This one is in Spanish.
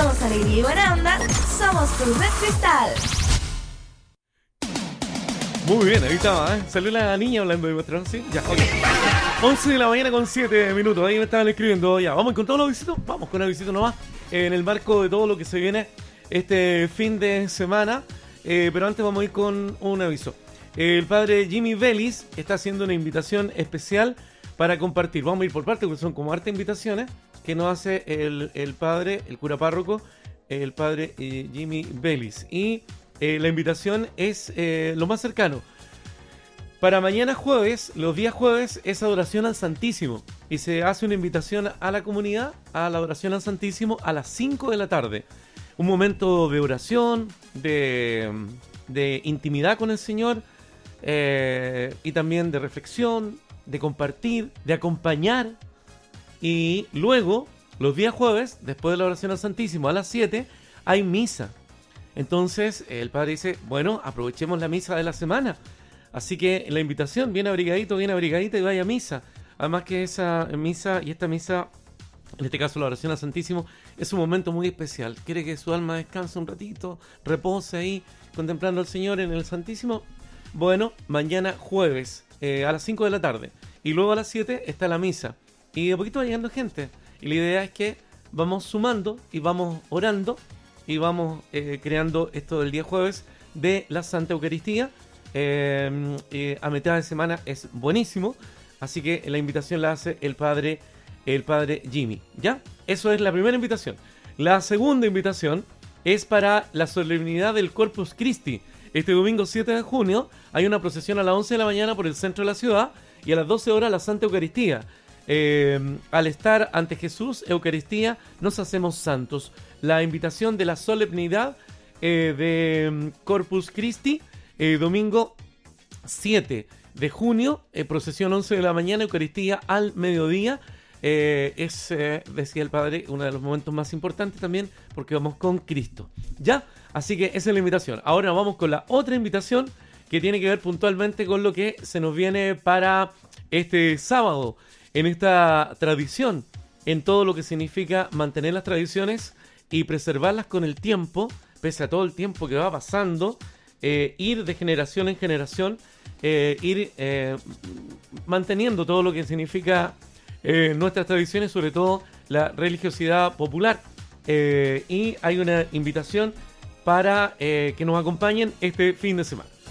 Somos alegría y buena onda. Somos Cruz de Cristal. Muy bien, ahí estaba, ¿eh? Salió la niña hablando de vuestro, ¿sí? Ya, ok. 11 de la mañana con 7 minutos. Ahí me estaban escribiendo ya. ¿Vamos con todos los visitos? Vamos con el visito nomás. En el marco de todo lo que se viene este fin de semana. Pero antes vamos a ir con un aviso. El padre Jimmy Vélez está haciendo una invitación especial para compartir. Vamos a ir por parte, porque son como hartas invitaciones que nos hace el padre, el cura párroco, el padre Jimmy Vélez. Y la invitación es lo más cercano. Para mañana jueves, los días jueves, es adoración al Santísimo. Y se hace una invitación a la comunidad a la adoración al Santísimo a las 5 de la tarde. Un momento de oración, de intimidad con el Señor, y también de reflexión, de compartir, de acompañar. Y luego, los días jueves, después de la oración al Santísimo, a las 7, hay misa. Entonces, el padre dice, bueno, aprovechemos la misa de la semana. Así que la invitación, bien abrigadito y vaya a misa. Además que esa misa y esta misa, en este caso la oración al Santísimo, es un momento muy especial. Quiere que su alma descanse un ratito, repose ahí, contemplando al Señor en el Santísimo. Bueno, mañana jueves, a las 5 de la tarde. Y luego a las 7 está la misa. Y de poquito va llegando gente. Y la idea es que vamos sumando y vamos orando y vamos creando esto del día jueves de la Santa Eucaristía. A mitad de semana es buenísimo. Así que la invitación la hace el padre Jimmy. ¿Ya? Eso es la primera invitación. La segunda invitación es para la solemnidad del Corpus Christi. Este domingo 7 de junio hay una procesión a las 11 de la mañana por el centro de la ciudad y a las 12 horas la Santa Eucaristía. Al estar ante Jesús, Eucaristía, nos hacemos santos. La invitación de la solemnidad de Corpus Christi, domingo 7 de junio, procesión 11 de la mañana, Eucaristía al mediodía. Decía el padre, uno de los momentos más importantes también, porque vamos con Cristo. ¿Ya? Así que esa es la invitación. Ahora vamos con la otra invitación, que tiene que ver puntualmente con lo que se nos viene para este sábado, en esta tradición, en todo lo que significa mantener las tradiciones y preservarlas con el tiempo, pese a todo el tiempo que va pasando, ir de generación en generación, ir manteniendo todo lo que significa nuestras tradiciones, sobre todo la religiosidad popular. Y hay una invitación para que nos acompañen este fin de semana.